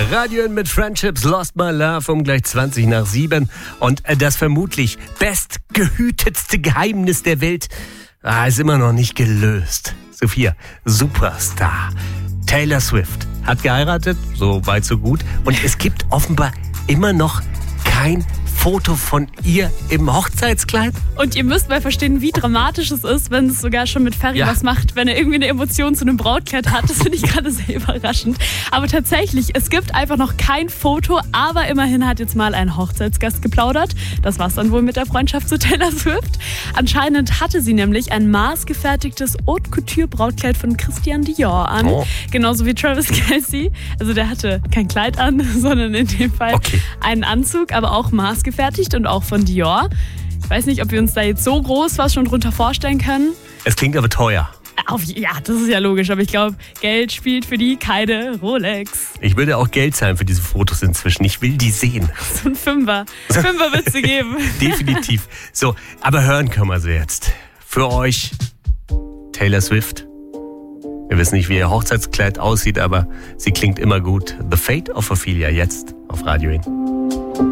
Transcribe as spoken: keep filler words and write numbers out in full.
Radio In mit Friendships, Lost My Love um gleich zwanzig nach sieben. Und das vermutlich bestgehütetste Geheimnis der Welt ah, ist immer noch nicht gelöst. Sophia, Superstar. Taylor Swift hat geheiratet, so weit so gut. Und es gibt offenbar immer noch kein Foto von ihr im Hochzeitskleid. Und ihr müsst mal verstehen, wie dramatisch es ist, wenn es sogar schon mit Ferry Ja. was macht, wenn er irgendwie eine Emotion zu einem Brautkleid hat. Das finde ich gerade sehr überraschend. Aber tatsächlich, es gibt einfach noch kein Foto, aber immerhin hat jetzt mal ein Hochzeitsgast geplaudert. Das war's dann wohl mit der Freundschaft zu Taylor Swift. Anscheinend hatte sie nämlich ein maßgefertigtes Haute Couture Brautkleid von Christian Dior an. Oh. Genauso wie Travis Kelce. Also der hatte kein Kleid an, sondern in dem Fall Okay. einen Anzug, aber auch maßgefertigt und auch von Dior. Ich weiß nicht, ob wir uns da jetzt so groß was schon drunter vorstellen können. Es klingt aber teuer. Auf, ja, das ist ja logisch, aber ich glaube, Geld spielt für die keine Rolex. Ich würde auch Geld zahlen für diese Fotos inzwischen. Ich will die sehen. So ein Fünfer. Fünfer wird sie geben. Definitiv. So, aber hören können wir sie jetzt. Für euch Taylor Swift. Wir wissen nicht, wie ihr Hochzeitskleid aussieht, aber sie klingt immer gut. The Fate of Ophelia jetzt auf Radio In.